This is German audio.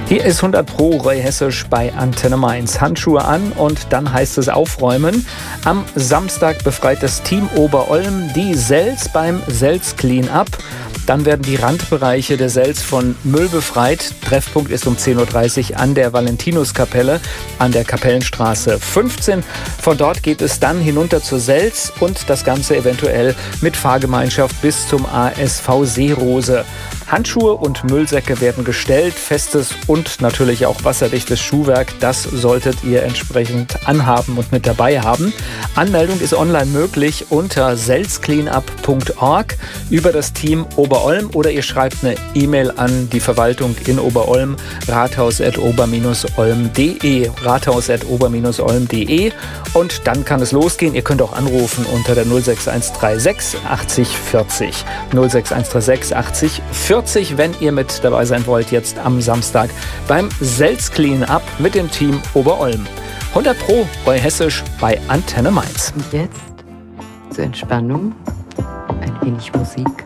Hier ist 100 Pro Roy Hessisch bei Antenne Mainz. Handschuhe an und dann heißt es aufräumen. Am Samstag befreit das Team Oberolm die Sels beim Sels Clean-Up. Dann werden die Randbereiche der Sels von Müll befreit. Treffpunkt ist um 10.30 Uhr an der Valentinuskapelle an der Kapellenstraße 15. Von dort geht es dann hinunter zur Sels und das Ganze eventuell mit Fahrgemeinschaft bis zum ASV Seerose. Handschuhe und Müllsäcke werden gestellt, festes und natürlich auch wasserdichtes Schuhwerk, das solltet ihr entsprechend anhaben und mit dabei haben. Anmeldung ist online möglich unter selscleanup.org über das Team Oberolm oder ihr schreibt eine E-Mail an die Verwaltung in Oberolm, rathaus@ober-olm.de, rathaus@ober-olm.de und dann kann es losgehen. Ihr könnt auch anrufen unter der 06136 80 40, 06136 80 40, wenn ihr mit dabei sein wollt, jetzt am Samstag beim Sels Clean-Up mit dem Team Oberolm. 100 Pro Roy Hessisch bei Antenne Mainz. Und jetzt zur Entspannung ein wenig Musik.